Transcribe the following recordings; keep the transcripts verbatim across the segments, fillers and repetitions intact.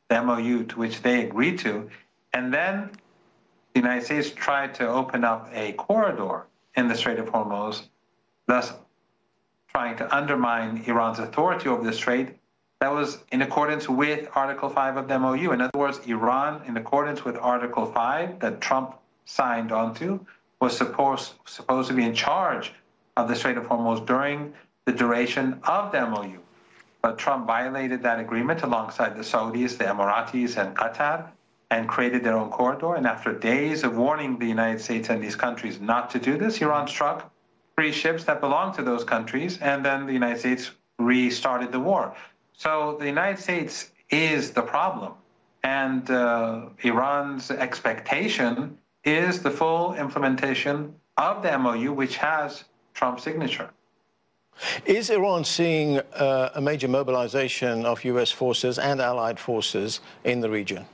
the M O U to which they agreed to. And then the United States tried to open up a corridor in the Strait of Hormuz, thus trying to undermine Iran's authority over the strait. That was in accordance with Article five of the M O U. In other words, Iran, in accordance with Article five that Trump signed onto, was supposed, supposed to be in charge of the Strait of Hormuz during the duration of the M O U. But Trump violated that agreement alongside the Saudis, the Emiratis, and Qatar, and created their own corridor. And after days of warning the United States and these countries not to do this, Iran struck three ships that belonged to those countries, and then the United States restarted the war. So the United States is the problem, and uh, Iran's expectation is the full implementation of the M O U, which has Trump's signature. Is Iran seeing uh, a major mobilization of U S forces and allied forces in the region?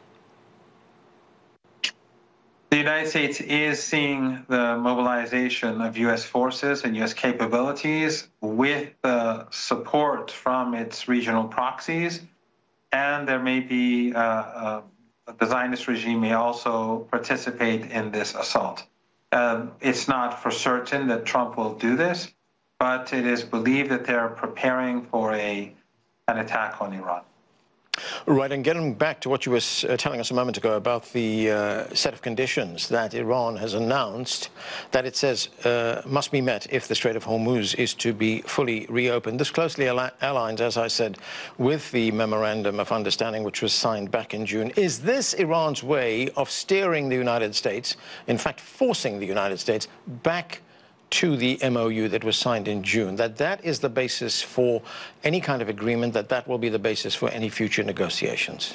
The United States is seeing the mobilization of U S forces and U S capabilities with the support from its regional proxies, and there may be uh, uh, the Zionist regime may also participate in this assault. Uh, it's not for certain that Trump will do this, but it is believed that they're preparing for a, an attack on Iran. Right, and getting back to what you were uh, telling us a moment ago about the uh, set of conditions that Iran has announced, that it says uh, must be met if the Strait of Hormuz is to be fully reopened. This closely aligns, as I said, with the Memorandum of Understanding which was signed back in June. Is this Iran's way of steering the United States, in fact forcing the United States back to the M O U that was signed in June, that that is the basis for any kind of agreement, that that will be the basis for any future negotiations?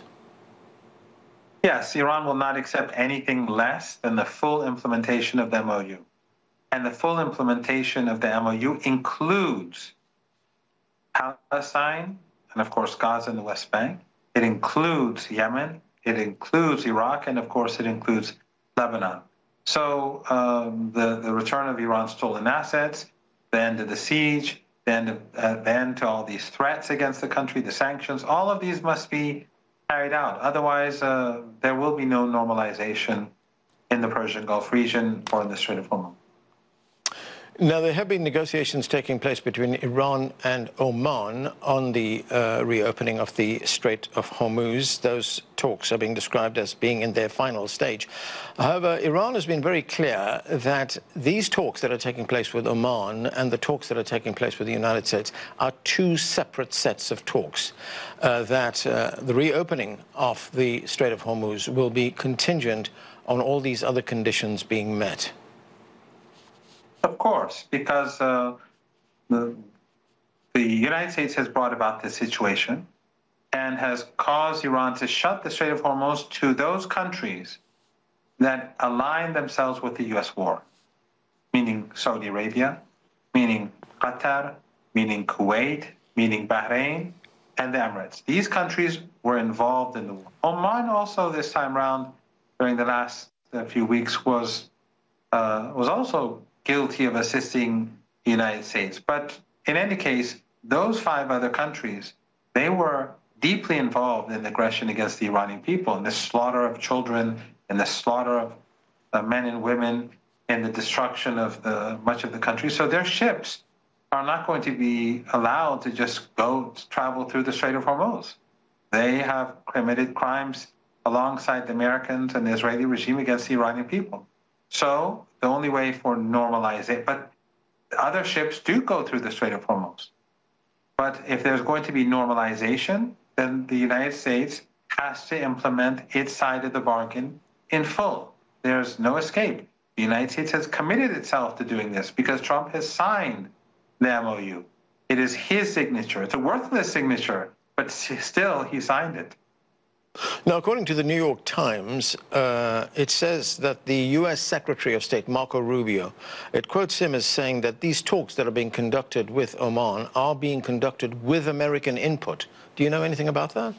Yes, Iran will not accept anything less than the full implementation of the M O U. And the full implementation of the M O U includes Palestine and, of course, Gaza and the West Bank. It includes Yemen. It includes Iraq. And, of course, it includes Lebanon. So um, the, the return of Iran's stolen assets, the end of the siege, the end, of, uh, the end to all these threats against the country, the sanctions, all of these must be carried out. Otherwise, uh, there will be no normalization in the Persian Gulf region or in the Strait of Hormuz. Now, there have been negotiations taking place between Iran and Oman on the uh, reopening of the Strait of Hormuz. Those talks are being described as being in their final stage. However, Iran has been very clear that these talks that are taking place with Oman and the talks that are taking place with the United States are two separate sets of talks, uh, that uh, the reopening of the Strait of Hormuz will be contingent on all these other conditions being met. Of course, because uh, the, the United States has brought about this situation and has caused Iran to shut the Strait of Hormuz to those countries that align themselves with the U S war, meaning Saudi Arabia, meaning Qatar, meaning Kuwait, meaning Bahrain, and the Emirates. These countries were involved in the war. Oman also this time around, during the last uh, few weeks, was uh, was also guilty of assisting the United States. But in any case, those five other countries, they were deeply involved in the aggression against the Iranian people, in the slaughter of children, in the slaughter of uh, men and women, in the destruction of the, much of the country. So their ships are not going to be allowed to just go travel through the Strait of Hormuz. They have committed crimes alongside the Americans and the Israeli regime against the Iranian people. So the only way for normalization, but other ships do go through the Strait of Hormuz. But if there's going to be normalization, then the United States has to implement its side of the bargain in full. There's no escape. The United States has committed itself to doing this because Trump has signed the M O U. It is his signature. It's a worthless signature, but still he signed it. Now, according to the New York Times, uh, it says that the U S Secretary of State, Marco Rubio, it quotes him as saying that these talks that are being conducted with Oman are being conducted with American input. Do you know anything about that?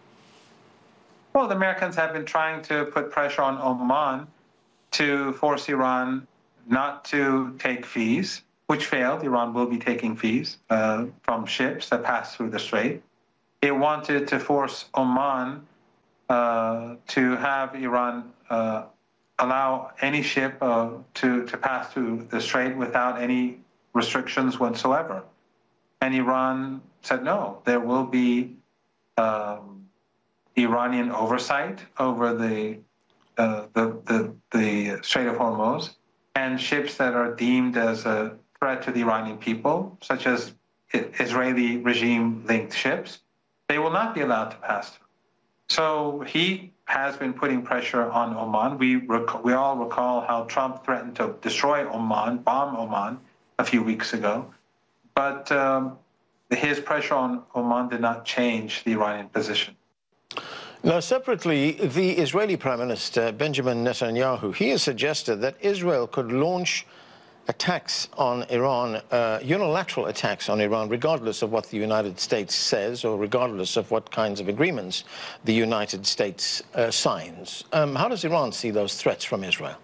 Well, the Americans have been trying to put pressure on Oman to force Iran not to take fees, which failed. Iran will be taking fees uh, from ships that pass through the strait. It wanted to force Oman uh, to have Iran uh, allow any ship uh, to, to pass through the strait without any restrictions whatsoever. And Iran said, no, there will be um, Iranian oversight over the, uh, the, the, the Strait of Hormuz, and ships that are deemed as a threat to the Iranian people, such as Israeli regime-linked ships, they will not be allowed to pass through. So he has been putting pressure on Oman. We, rec- we all recall how Trump threatened to destroy Oman, bomb Oman a few weeks ago. But um, his pressure on Oman did not change the Iranian position. Now, separately, the Israeli Prime Minister, Benjamin Netanyahu, he has suggested that Israel could launch attacks on Iran, uh, unilateral attacks on Iran, regardless of what the United States says or regardless of what kinds of agreements the United States uh, signs. Um, how does Iran see those threats from Israel?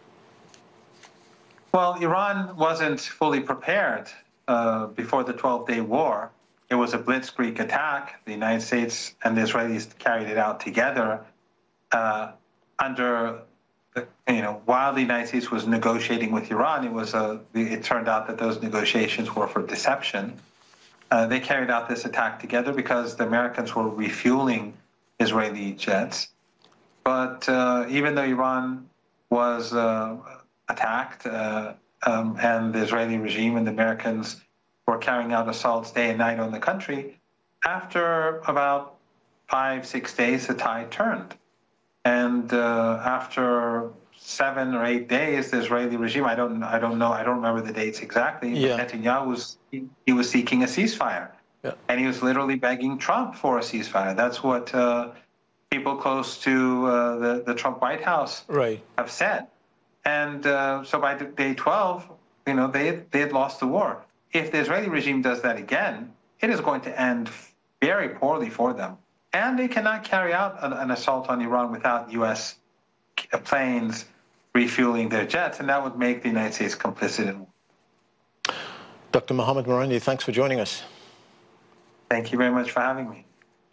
Well, Iran wasn't fully prepared uh, before the twelve-day war. It was a blitzkrieg attack. The United States and the Israelis carried it out together uh, under, the, you know, while the United States was negotiating with Iran. It was a, it turned out that those negotiations were for deception. Uh, they carried out this attack together because the Americans were refueling Israeli jets. But uh, even though Iran was uh, attacked uh, um, and the Israeli regime and the Americans were carrying out assaults day and night on the country, after about five, six days, the tide turned. And uh, after seven or eight days, the Israeli regime, I don't, I don't know, I don't remember the dates exactly, yeah. but Netanyahu was, he, he was seeking a ceasefire. Yeah. And he was literally begging Trump for a ceasefire. That's what uh, people close to uh, the, the Trump White House right. have said. And uh, so by day twelve, you know, they, they had lost the war. If the Israeli regime does that again, it is going to end very poorly for them. And they cannot carry out an, an assault on Iran without U S planes refueling their jets, and that would make the United States complicit in war. Doctor Mohammad Marandi, thanks for joining us. Thank you very much for having me.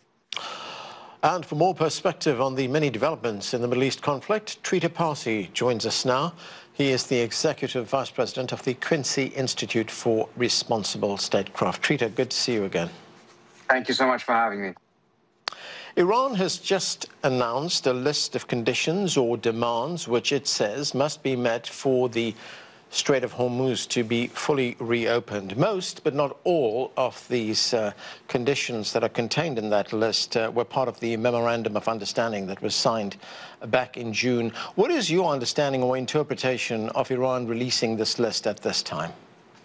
And for more perspective on the many developments in the Middle East conflict, Trita Parsi joins us now. He is the Executive Vice President of the Quincy Institute for Responsible Statecraft. Trita, good to see you again. Thank you so much for having me. Iran has just announced a list of conditions or demands which it says must be met for the Strait of Hormuz to be fully reopened. Most, but not all, of these uh, conditions that are contained in that list uh, were part of the Memorandum of Understanding that was signed back in June. What is your understanding or interpretation of Iran releasing this list at this time?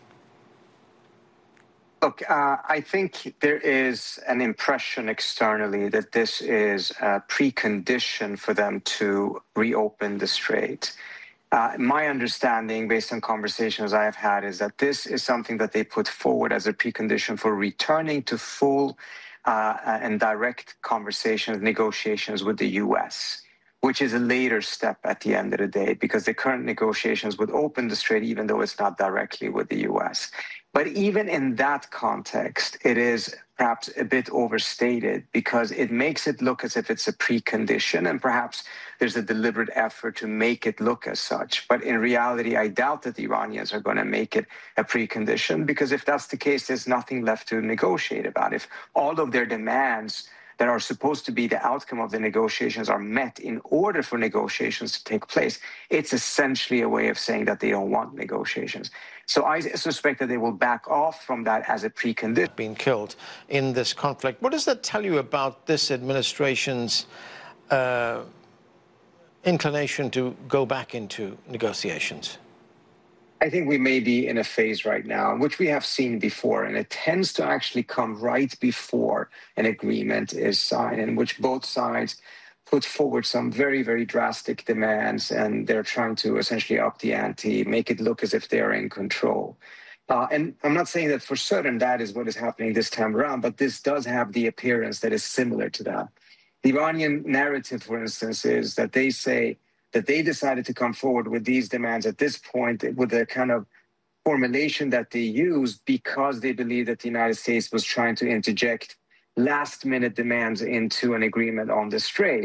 Look, uh, I think there is an impression externally that this is a precondition for them to reopen the strait. Uh, my understanding, based on conversations I have had, is that this is something that they put forward as a precondition for returning to full uh, and direct conversations, negotiations with the U S, which is a later step at the end of the day, because the current negotiations would open the strait, even though it's not directly with the U S. But even in that context, it is perhaps a bit overstated because it makes it look as if it's a precondition, and perhaps there's a deliberate effort to make it look as such. But in reality, I doubt that the Iranians are going to make it a precondition, because if that's the case, there's nothing left to negotiate about. If all of their demands that are supposed to be the outcome of the negotiations are met in order for negotiations to take place, it's essentially a way of saying that they don't want negotiations. So I suspect that they will back off from that as a precondition. Being killed in this conflict. What does that tell you about this administration's uh, inclination to go back into negotiations? I think we may be in a phase right now, which we have seen before, and it tends to actually come right before an agreement is signed, in which both sides put forward some very, very drastic demands, and they're trying to essentially up the ante, make it look as if they're in control. Uh, and I'm not saying that for certain that is what is happening this time around, but this does have the appearance that is similar to that. The Iranian narrative, for instance, is that they say that they decided to come forward with these demands at this point with the kind of formulation that they used because they believe that the United States was trying to interject last-minute demands into an agreement on the strait.